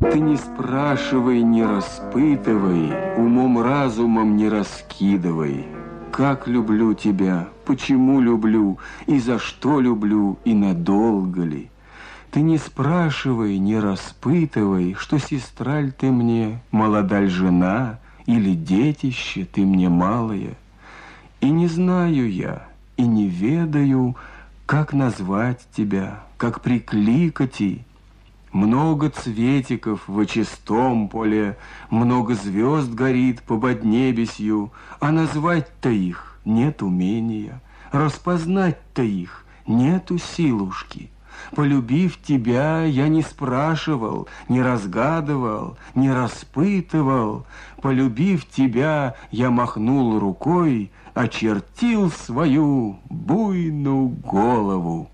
Ты не спрашивай, не распытывай, умом-разумом не раскидывай. Как люблю тебя, почему люблю, и за что люблю, и надолго ли. Ты не спрашивай, не распытывай, что сестраль ты мне, молодаль жена, или детище ты мне малое. И не знаю я, и не ведаю, как назвать тебя, как прикликать и. Много цветиков в чистом поле, много звезд горит по поднебесью, а назвать-то их нет умения, распознать-то их нету силушки. Полюбив тебя, я не спрашивал, не разгадывал, не распытывал. Полюбив тебя, я махнул рукой, очертил свою буйную голову.